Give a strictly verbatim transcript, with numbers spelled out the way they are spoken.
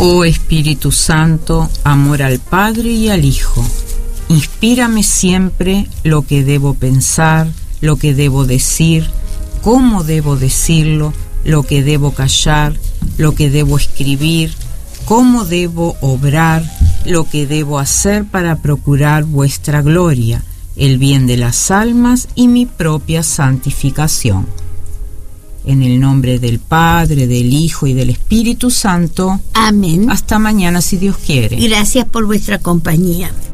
Oh Espíritu Santo, amor al Padre y al Hijo, inspírame siempre lo que debo pensar, lo que debo decir, cómo debo decirlo, lo que debo callar, lo que debo escribir, cómo debo obrar, lo que debo hacer para procurar vuestra gloria, el bien de las almas y mi propia santificación. En el nombre del Padre, del Hijo y del Espíritu Santo. Amén. Hasta mañana si Dios quiere. Gracias por vuestra compañía.